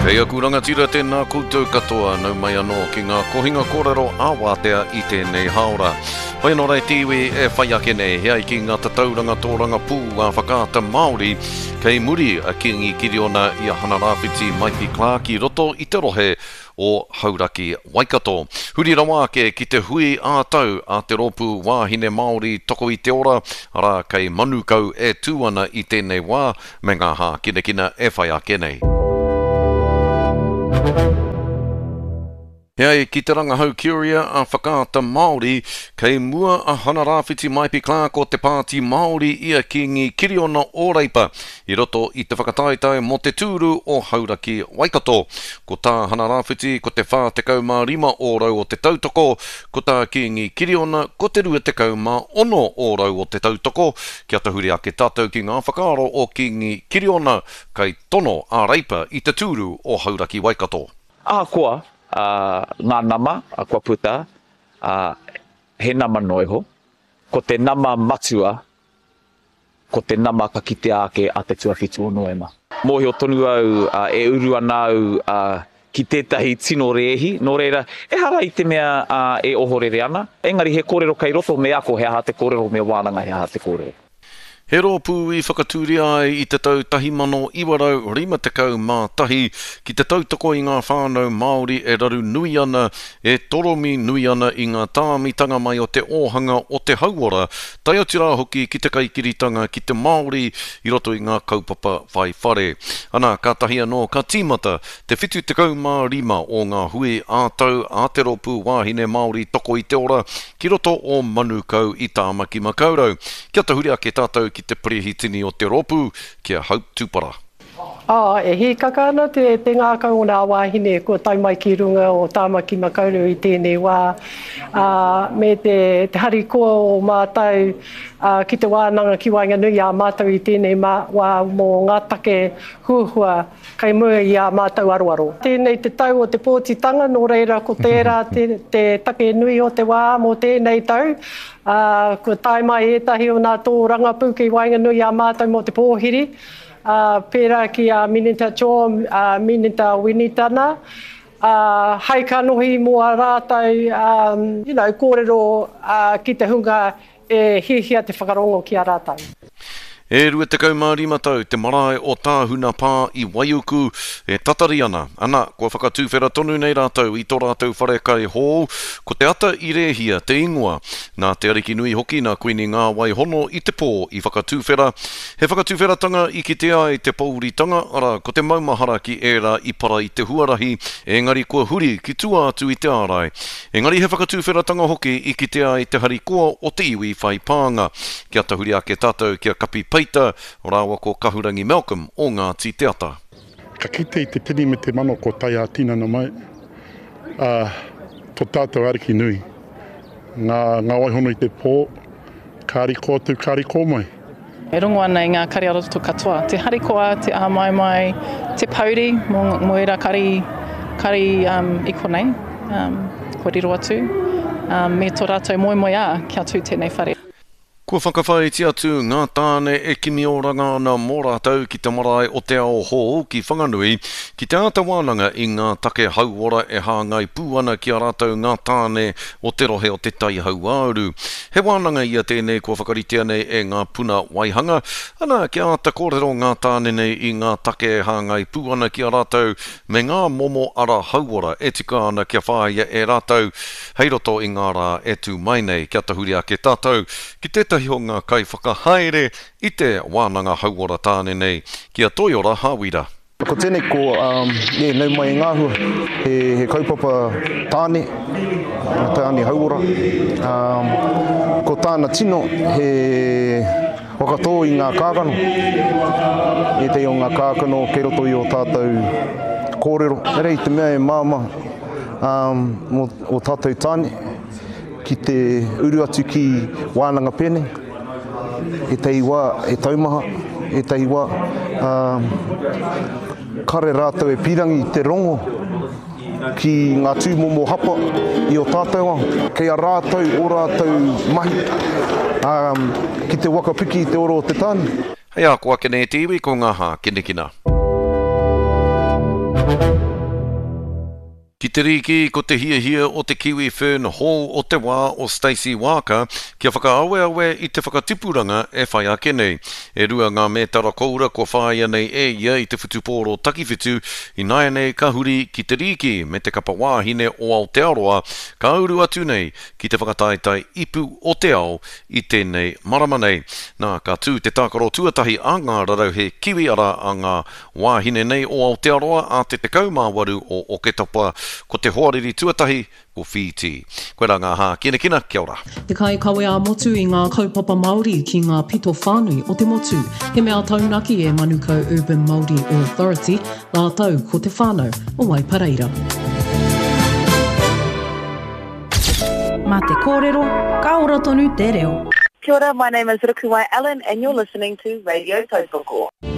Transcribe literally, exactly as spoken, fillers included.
Kei aku rangatira tēnā koutou katoa nau mai anō ki ngā kohinga kōrero āwātea i tēnei haora. Pai nō rei tiwi e whai ake nei, hea i ki ngā tatauranga tōranga pū a whakaata Māori, kei muri a kingi kiriona i a hana rāwhiti Maiki Clark i roto i te rohe o Hauraki Waikato. Huri rawa ke ki te hui ātau a te ropu wāhine Māori toko i te ora, ara kei manukau e tūana i tēnei wā, me ngā hā kina kina e whai ake nei. Hei, ki te rangahau Curia a whakaata Māori, kei mua a hana rāwhiti Maiki Clark o te pāti Māori ia ki ngi Kiriona o Reipa, i roto i te whakataitai mo te tūru o Hauraki Waikato. Ko tā hana rāwhiti ko te whā te kaumā rima o rau o te tautoko, ko tā ki ngi Kiriona ko te rua te kaumā ono o rau o te tautoko, kia tahuri ake tātou ki ngā whakaaro o ki ngi Kiriona, kei tono a Reipa i te tūru o Hauraki Waikato. Ah, koa. Uh, ngā nama, a kua puta, uh, he nama noiho, ko te nama matua, ko te nama ka kite ake a te tuawhitu o noema. Mōhi o tonu au uh, e uru ana au uh, ki tētahi tino reehi, nō reira, e hara i te mea uh, e ohorere ana, engari he kōrero kei roto me ako he aha te kōrero, me wānanga he aha te kōrero. He rōpū i whakatūri ai i te tau tahi mano iwarau rima te kau mā tahi ki te tautoko i ngā whānau Māori e raru nui ana, e toromi nui ana i ngā tāmitanga mai o te ohanga o te hauora, tai ati rā hoki ki te kaikiritanga ki te Māori i roto i ngā kaupapa whai whare. Ana, ka tahi anō, ka tīmata, te whitu te kau mā rima o ngā hui ātau a te rōpū wāhine Māori toko i te ora, ki roto o manukau i Tāmaki Makaurau. Kia tahuri ake tātou ki te prehitini o te ropu, kia Hope Tupara. Ah, e hi kakana te, te ngā kaunga wāhine ko tai mai ki runga o Tāmaki Makaurau i tēnei wā. Uh, me te, te hari koa o mātou uh, ki te wānanga ki Wainganui a mātou i tēnei mā, wā mō ngā take huhua kai mua i a mātou aroaro. Tēnei te tau o te pōtitanga, nō reira ko tērā te, te take nui o te wā mō tēnei tau. Uh, ko tai mai etahi o nā tō rangapū ki Wainganui a mātou mō te pōhiri. Uh, pērā ki a Minita Cho, uh, Minita Winitana. Uh, hei ka nohi mua rātou, um, you know, kōrero uh, ki te hunga e hihia te whakarongo ki a rātou. E rua te kaumā rima tau, te marae o tāhuna pā i Waiuku e tatari ana. Ana, kua whakatūwhera tonu nei rātou i tō rātou whare kai hou, ko te ata i rehia, te ingoa, nā te ariki nui hoki nā koini ngā waihono i te pō i whakatūwhera. He whakatūwheratanga i ki te ai te pauritanga, ara ko te maumahara ki ērā i para i te huarahi, engari kua huri ki tua atu i te ārai. Engari he whakatūwheratanga hoki i ki te ai te hari koa o te iwi whai pānga. Kia tahuri ake tātou kia kapi Peita, o rāua ko Kahurangi Malcolm o Ngāti Te Ata. Ka kite i te tini me te mano ko tai a tinana mai, uh, tō tātou ariki nui. Ngā, ngā waihono i te pō, kāri kō tu, kāri kō mai. E rongo ana i ngā kari aroto katoa. Te harikoa, te aha mai mai, te pauri, mo, mo era kari, kari um, i konei, um, ko riro atu. Um, me tō rātou moi moi a, kia tū tēnei whare. Kua whakawhai ti atu ngā tāne e kimi o rangana mō rātou ki te marae o te ao hō ki Whanganui, ki te āta wānanga i ngā take hauora e hāngai pūana ki a rātou ngā tāne o te rohe o te tai hau āuru. He wānanga ia tēnei kua whakaritea nei e ngā puna waihanga, ana ki āta kōrero ngā tāne nei i ngā take hāngai pūana ki a rātou me ngā momo ara hauora e tika ana kia whāia e rātou, hei roto i ngā rā e tū mai nei, kia tahuri ake tātou, ki te tahi o ngā kai whakahaere i te wānanga hauora tāne nei, kia Toiora Hāwira. Ko tēnei ko, um, yeah, nau mai ngā hua, he, he kaupapa tāne, tāne hauora. Um, ko tāna tino, he wakatō i ngā kākano. E te o ngā kākano, kei roto i o tātou kōrero. Nere i te mea e māma um, o, o tātou tāne, ki te uru atu ki wānanga pene, e te iwa, e taumaha, e te iwa, um, kare rātou e pirangi te rongo ki ngā tūmomo hapa i o tātou, kei a rātou o rātou mahi, um, ki te wakapiki i te oro o te tāne. Hei a koa kene te iwi ko ngā hā, kene kina. Ki te riki ko te hia hia o te Kiwi Fern Hall o te wā o Stacey Walker kia whakaawe awe i te whakatipuranga e whai ake nei. E rua ngā me tara koura ko whaia nei e ia i te whutupōro takiwhitu i nai nei ka huri ki te riki me te kapa wāhine o Aotearoa ka uru atu nei ki te whakataitai ipu o te ao i tēnei marama nei. Nā ka tū te tākaro tuatahi a ngā rarau he kiwi ara a ngā wāhine nei o Aotearoa a te te kaumāwaru o Oketopa ko te hoariri tuatahi ko Fiti. Koe rā ngā hā, kina kina, kia ora. Te kai kawe a motu i ngā kaupapa Māori ki ngā pito whānui o te motu. He mea taunaki e Manukau Urban Māori Authority, la tau ko te whānau o Waipareira. Mā te kōrero, ka ora tonu te reo. Kia ora, my name is Rukuwai Allen and you're listening to Radio Tautoko.